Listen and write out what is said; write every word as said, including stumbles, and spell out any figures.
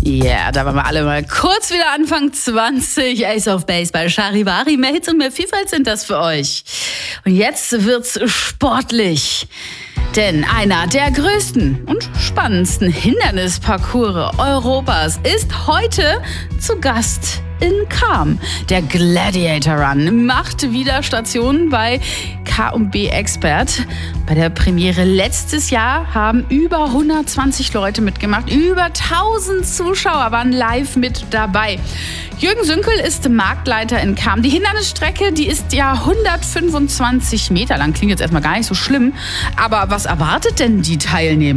Ja, yeah, da waren wir alle mal kurz wieder Anfang zwanzig. Ace of Base bei Charivari. Mehr Hits und mehr Vielfalt sind das für euch. Und jetzt wird's sportlich. Denn einer der größten und spannendsten Hindernisparcours Europas ist heute zu Gast in Cham. Der Gladiator Run macht wieder Station bei K und B Expert. Bei der Premiere letztes Jahr haben über hundertzwanzig Leute mitgemacht. Über tausend Zuschauer waren live mit dabei. Jürgen Sünkel ist Marktleiter in Cham. Die Hindernisstrecke, die ist ja hundertfünfundzwanzig Meter lang. Klingt jetzt erstmal gar nicht so schlimm. Aber was erwartet denn die Teilnehmer?